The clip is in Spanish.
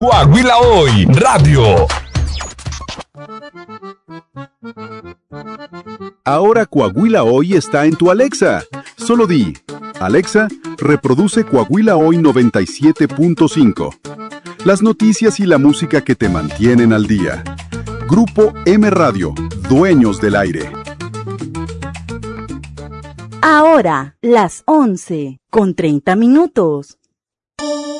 Coahuila Hoy Radio. Ahora Coahuila Hoy está en tu Alexa. Solo di, Alexa, reproduce Coahuila Hoy 97.5. Las noticias y la música que te mantienen al día. Grupo M Radio, dueños del aire. Ahora, las 11:30.